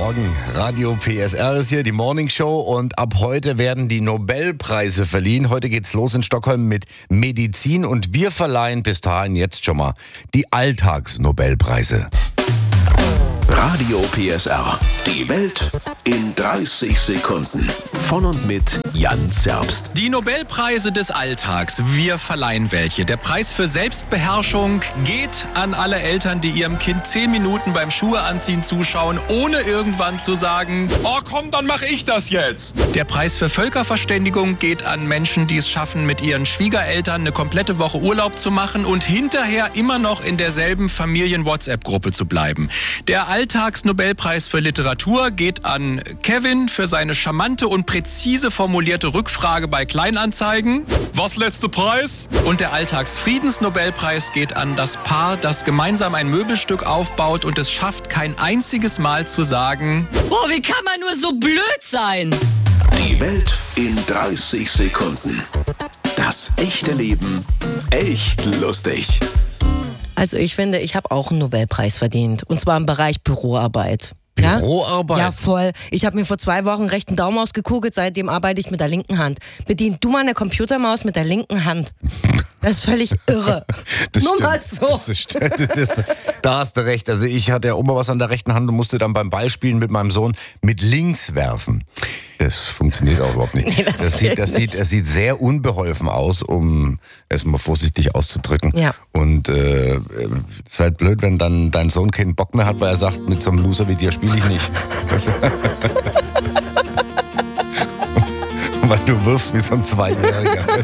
Morgen. Radio PSR ist hier, die Morning Show, und ab heute werden die Nobelpreise verliehen. Heute geht's los in Stockholm mit Medizin und wir verleihen bis dahin jetzt schon mal die Alltagsnobelpreise. Radio PSR. Die Welt in 30 Sekunden. Von und mit Jan Zerbst. Die Nobelpreise des Alltags. Wir verleihen welche. Der Preis für Selbstbeherrschung geht an alle Eltern, die ihrem Kind 10 Minuten beim Schuhe anziehen zuschauen, ohne irgendwann zu sagen, oh komm, dann mach ich das jetzt. Der Preis für Völkerverständigung geht an Menschen, die es schaffen, mit ihren Schwiegereltern eine komplette Woche Urlaub zu machen und hinterher immer noch in derselben Familien-WhatsApp-Gruppe zu bleiben. Der Alltagsnobelpreis für Literatur geht an Kevin für seine charmante und präzise formulierte Rückfrage bei Kleinanzeigen. Was, letzter Preis? Und der Alltagsfriedensnobelpreis geht an das Paar, das gemeinsam ein Möbelstück aufbaut und es schafft, kein einziges Mal zu sagen, boah, wie kann man nur so blöd sein? Die Welt in 30 Sekunden. Das echte Leben echt lustig. Also ich finde, ich habe auch einen Nobelpreis verdient. Und zwar im Bereich Büroarbeit. Ja? Büroarbeit? Ja, voll. Ich habe mir vor 2 Wochen rechten Daumen ausgekugelt, seitdem arbeite ich mit der linken Hand. Bedien du mal eine Computermaus mit der linken Hand. Das ist völlig irre. Das Nur stimmt. mal so. Da hast du recht. Also ich hatte ja immer was an der rechten Hand und musste dann beim Ballspielen mit meinem Sohn mit links werfen. Das funktioniert auch überhaupt nicht. Nee, das sieht sehr unbeholfen aus, um es mal vorsichtig auszudrücken. Ja. Und es ist halt blöd, wenn dann dein Sohn keinen Bock mehr hat, weil er sagt, mit so einem Loser wie dir spiele ich nicht. Weil du wirfst wie so ein Zweijähriger.